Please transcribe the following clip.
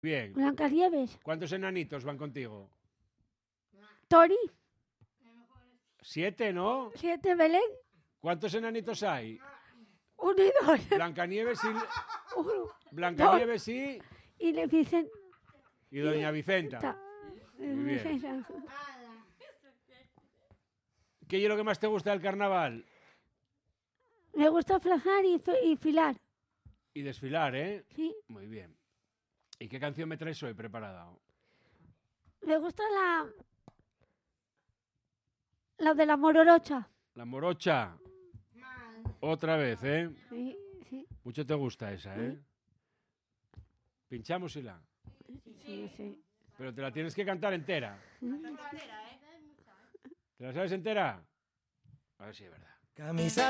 Bien. Blancanieves. ¿Cuántos enanitos van contigo? Tori. 7, ¿no? 7 Belén. ¿Cuántos enanitos hay? 1 y 2. Blancanieves y... 1. Blancanieves y... Y le dicen... Y Doña Vicenta. Muy bien. ¿Qué es lo que más te gusta del carnaval? Me gusta flazar y filar. Y desfilar, ¿eh? Sí. Muy bien. ¿Y qué canción me traes hoy preparada? Me gusta la de la mororocha. La morocha. Otra vez, ¿eh? Sí, sí. Mucho te gusta esa, ¿eh? Pinchamos y la. Sí, sí. Pero te la tienes que cantar entera. ¿Te la sabes entera? A ver si es verdad. Camisa